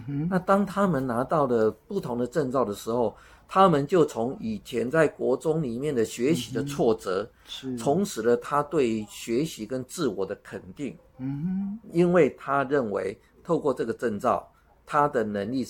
那当他们拿到了不同的证照的时候，他们就从以前在国中里面的学习的挫折，重拾了他对学习跟自我的肯定。因为他认为透过这个证照，他的能力